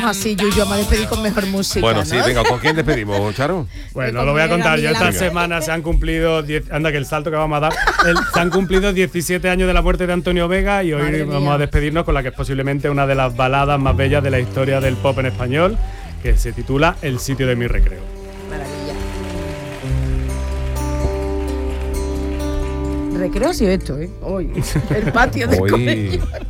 Así, Yuyu, vamos a despedir con mejor música. Bueno, ¿no? sí, venga, ¿con quién despedimos, Charo? Bueno, lo voy a contar. Ya esta semana se han cumplido 10. Anda, que el salto que vamos a dar. Se han cumplido 17 años de la muerte de Antonio Vega y hoy vamos a despedirnos con la que es posiblemente una de las baladas más bellas de la historia del pop en español, que se titula El sitio de mi recreo. Maravilla. Recreo ha sido esto, ¿eh? Hoy. El patio del colegio.